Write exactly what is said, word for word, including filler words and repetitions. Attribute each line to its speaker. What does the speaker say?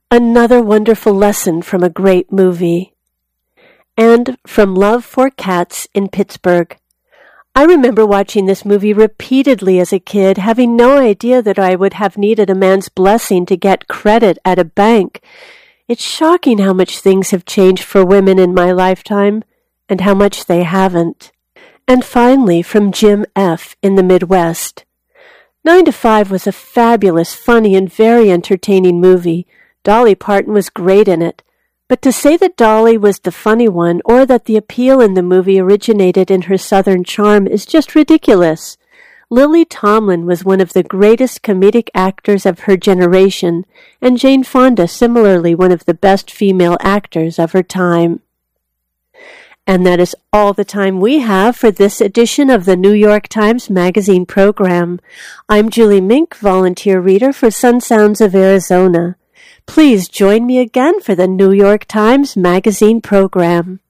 Speaker 1: Another wonderful lesson from a great movie. And from Love for Cats in Pittsburgh. I remember watching this movie repeatedly as a kid, having no idea that I would have needed a man's blessing to get credit at a bank. It's shocking how much things have changed for women in my lifetime, and how much they haven't. And finally, from Jim F. in the Midwest. Nine to Five was a fabulous, funny, and very entertaining movie. Dolly Parton was great in it. But to say that Dolly was the funny one, or that the appeal in the movie originated in her southern charm, is just ridiculous. Lily Tomlin was one of the greatest comedic actors of her generation, and Jane Fonda similarly one of the best female actors of her time. And that is all the time we have for this edition of the New York Times Magazine program. I'm Julie Mink, volunteer reader for Sun Sounds of Arizona. Please join me again for the New York Times Magazine program.